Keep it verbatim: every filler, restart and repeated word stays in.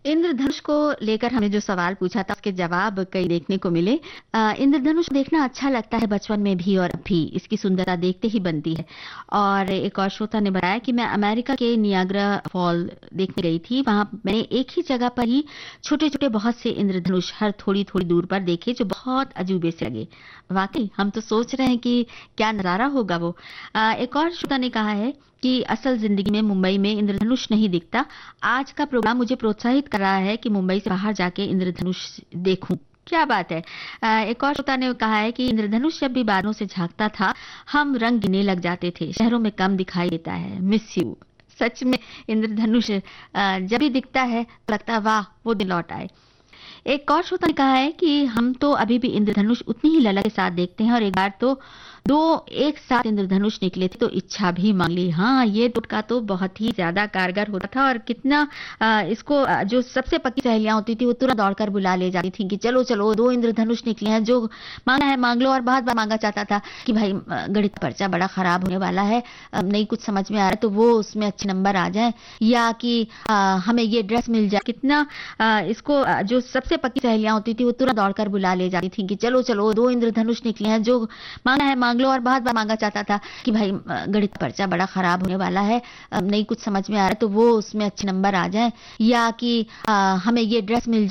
इंद्रधनुष को लेकर हमने जो सवाल पूछा था उसके जवाब कई देखने को मिले। अ, इंद्रधनुष देखना अच्छा लगता है बचपन में भी और अब भी, इसकी सुंदरता देखते ही बनती है। और एक और श्रोता ने बताया कि मैं अमेरिका के नियाग्रा फॉल देखने गई थी। वहां मैंने एक ही जगह पर ही छोटे छोटे बहुत से इंद्रधनुष हर थोड़ी थोड़ी दूर पर देखे, जो बहुत अजूबे से लगे। वाकई हम तो सोच रहे हैं कि क्या नजारा होगा वो। अ, एक और श्रोता ने कहा है कि असल जिंदगी में मुंबई में इंद्रधनुष नहीं दिखता। आज का प्रोग्राम मुझे प्रोत्साहित कर रहा है कि मुंबई से बाहर जाके इंद्रधनुष देखूं। क्या बात है। अ, एक और श्रोता ने कहा है कि इंद्रधनुष जब भी बादलों से झांकता था, हम रंग गिनने लग जाते थे। शहरों में कम दिखाई देता है, मिस यू। सच में इंद्रधनुष अ, जब भी दिखता है तो लगता है वाह वो दिन लौट आए। एक और श्रोता ने कहा है कि हम तो अभी भी इंद्रधनुष उतनी ही ललक के साथ देखते हैं, और एक बार तो दो एक साथ इंद्रधनुष निकले थे तो इच्छा भी मांग ली। हाँ, ये टोटका तो बहुत ही ज्यादा कारगर होता था, और कितना अ, इसको अ, जो सबसे पक्की सहेलियां होती थी वो तुरंत दौड़कर बुला ले जाती थी कि चलो चलो दो इंद्रधनुष निकले हैं, जो मांगना है मांग लो। और बहुत बार मांगा जाता था कि भाई अ, गणित का पर्चा बड़ा खराब होने वाला है, अब नहीं कुछ समझ में आ रहा है तो वो उसमें अच्छे नंबर आ जाए, या कि अ, हमें ये ड्रेस मिल जाए। कितना अ, इसको अ, जो सबसे पक्की सहेलियां होती थी वो तुरंत दौड़कर बुला ले जाती थी कि चलो चलो दो इंद्रधनुष निकले हैं, जो मांगना है मांग लो। और बहुत बार मांगा जाता था कि भाई अ, गणित का पर्चा बड़ा खराब होने वाला है, अब नहीं कुछ समझ में आ रहा है तो वो उसमें अच्छे नंबर आ जाए, या कि अ, हमें ये ड्रेस मिल